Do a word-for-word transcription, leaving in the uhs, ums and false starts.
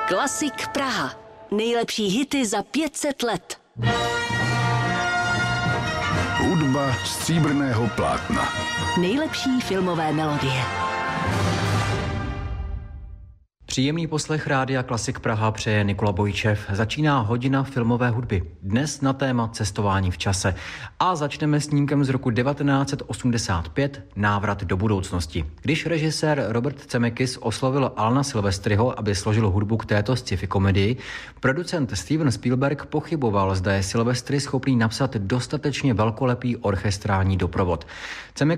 Klasik Praha. Nejlepší hity za pět set let. Hudba stříbrného plátna. Nejlepší filmové melodie. Příjemný poslech Rádia Klasik Praha přeje Nikola Bojčev. Začíná hodina filmové hudby. Dnes na téma cestování v čase. A začneme snímkem z roku devatenáct set osmdesát pět, Návrat do budoucnosti. Když režisér Robert Zemeckis oslovil Alana Silvestriho, aby složil hudbu k této sci-fi komedii, producent Steven Spielberg pochyboval, zda je Silvestri schopný napsat dostatečně velkolepý orchestrální doprovod.